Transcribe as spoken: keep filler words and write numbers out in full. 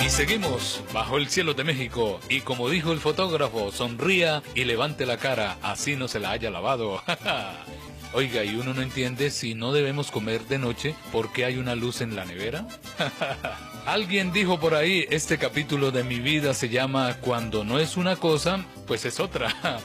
Y seguimos bajo el cielo de México. Y como dijo el fotógrafo, sonría y levante la cara, así no se la haya lavado. Oiga, y uno no entiende si no debemos comer de noche porque hay una luz en la nevera. Alguien dijo por ahí, este capítulo de mi vida se llama Cuando no es una cosa, pues es otra.